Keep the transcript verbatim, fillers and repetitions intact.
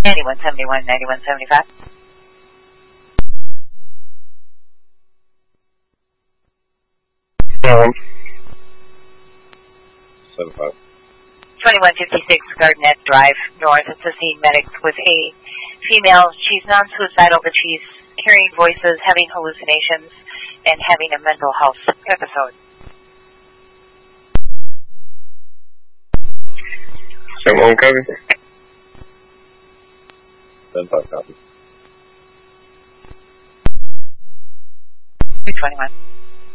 ninety-one seventy-one, ninety-one seventy-five. Um, seventy-five. twenty-one fifty-six Gardenette Drive North. It's a scene medics with a female. She's non-suicidal, but she's hearing voices, having hallucinations, and having a mental health episode. seven one copy. seventy-five copy. three twenty-one.